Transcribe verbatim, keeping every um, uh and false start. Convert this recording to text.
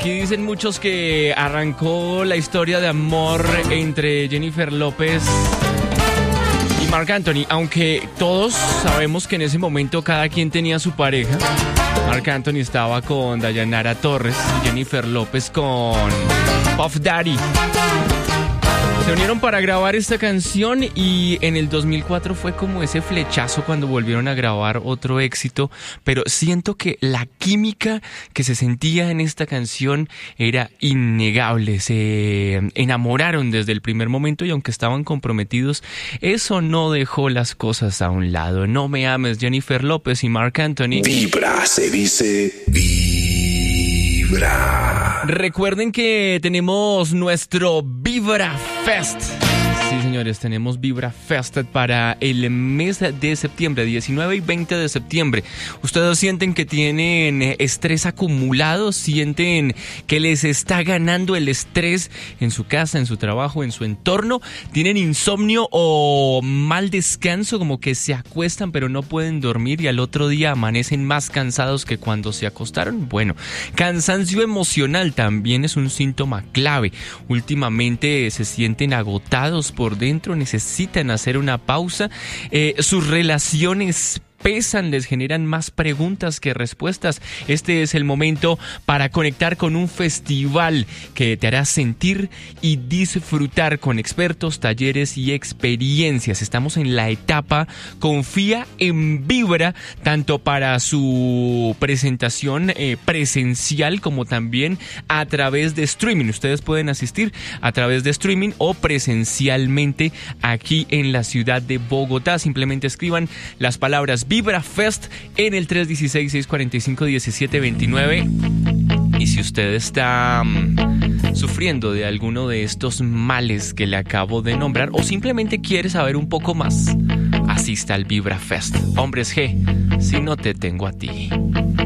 Aquí dicen muchos que arrancó la historia de amor entre Jennifer López y Marc Anthony, aunque todos sabemos que en ese momento cada quien tenía su pareja. Marc Anthony estaba con Dayanara Torres y Jennifer López con Puff Daddy. Se unieron para grabar esta canción y en el dos mil cuatro fue como ese flechazo cuando volvieron a grabar otro éxito, pero siento que la química que se sentía en esta canción era innegable. Se enamoraron desde el primer momento y aunque estaban comprometidos, eso no dejó las cosas a un lado. No me ames, Jennifer López y Marc Anthony. Vibra, se dice Vibra. Recuerden que tenemos nuestro Vibra Fest. Sí, señores, tenemos Vibra Fest para el mes de septiembre, diecinueve y veinte de septiembre. Ustedes sienten que tienen estrés acumulado, sienten que les está ganando el estrés en su casa, en su trabajo, en su entorno, tienen insomnio o mal descanso, como que se acuestan pero no pueden dormir y al otro día amanecen más cansados que cuando se acostaron. Bueno, cansancio emocional también es un síntoma clave. Últimamente se sienten agotados por dentro, necesitan hacer una pausa, eh, sus relaciones pesan, les generan más preguntas que respuestas. Este es el momento para conectar con un festival que te hará sentir y disfrutar con expertos, talleres y experiencias. Estamos en la etapa Confía en Vibra, tanto para su presentación eh, presencial como también a través de streaming. Ustedes pueden asistir a través de streaming o presencialmente aquí en la ciudad de Bogotá. Simplemente escriban las palabras Vibra Fest en el tres uno seis, seis cuatro cinco, uno siete dos nueve. Y si usted está um, sufriendo de alguno de estos males que le acabo de nombrar o simplemente quiere saber un poco más, asista al Vibra Fest. Hombres G, si no te tengo a ti.